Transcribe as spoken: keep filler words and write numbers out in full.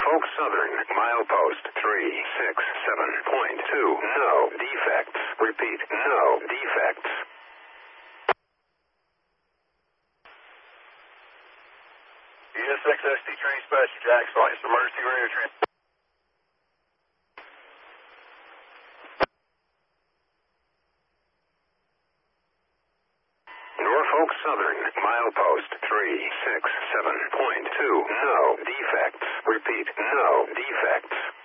Norfolk Southern, milepost three six seven point two. No defects. Repeat, no defects. E S X S T train dispatcher, Jax, flight emergency radio transfer. Norfolk Southern, milepost three six seven point two. No defects. Repeat, no defects.